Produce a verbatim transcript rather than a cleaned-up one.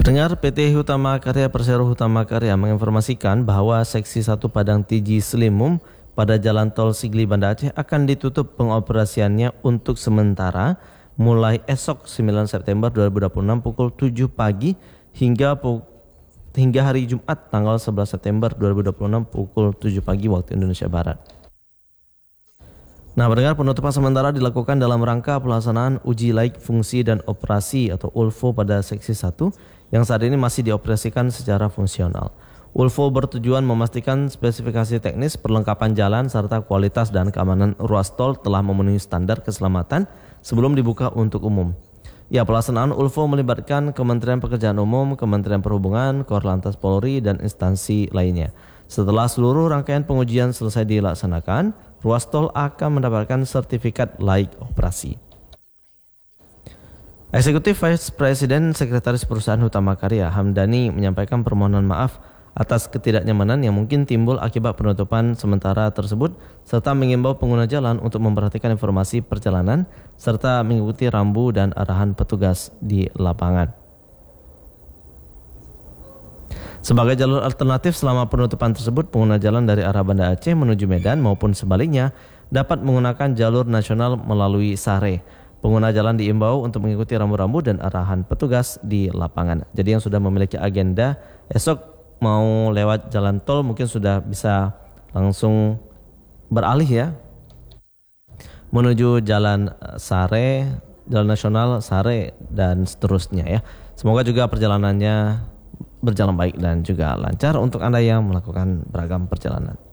Pendengar, P T Hutama Karya Persero Hutama Karya menginformasikan bahwa Seksi satu Padang Tiji Selimum pada Jalan Tol Sigli Banda Aceh akan ditutup pengoperasiannya untuk sementara mulai esok sembilan September dua ribu dua puluh enam pukul tujuh pagi hingga hingga hari Jumat tanggal sebelas September dua ribu dua puluh enam pukul tujuh pagi waktu Indonesia Barat. Nah, pendengar, penutupan sementara dilakukan dalam rangka pelaksanaan uji laik fungsi dan operasi atau U L F O pada Seksi satu yang saat ini masih dioperasikan secara fungsional. U L F O bertujuan memastikan spesifikasi teknis, perlengkapan jalan, serta kualitas dan keamanan ruas tol telah memenuhi standar keselamatan sebelum dibuka untuk umum. Ya, pelaksanaan U L F O melibatkan Kementerian Pekerjaan Umum, Kementerian Perhubungan, Korlantas Polri, dan instansi lainnya. Setelah seluruh rangkaian pengujian selesai dilaksanakan, ruas tol akan mendapatkan sertifikat laik operasi. Eksekutif Vice President Sekretaris Perusahaan Hutama Karya Hamdani menyampaikan permohonan maaf atas ketidaknyamanan yang mungkin timbul akibat penutupan sementara tersebut, serta mengimbau pengguna jalan untuk memperhatikan informasi perjalanan serta mengikuti rambu dan arahan petugas di lapangan. Sebagai jalur alternatif selama penutupan tersebut, pengguna jalan dari arah Banda Aceh menuju Medan maupun sebaliknya dapat menggunakan jalur nasional melalui Sare. Pengguna jalan diimbau untuk mengikuti rambu-rambu dan arahan petugas di lapangan. Jadi yang sudah memiliki agenda esok mau lewat jalan tol mungkin sudah bisa langsung beralih ya menuju jalan Sare, jalan nasional Sare dan seterusnya ya. Semoga juga perjalanannya berjalan baik dan juga lancar untuk Anda yang melakukan beragam perjalanan.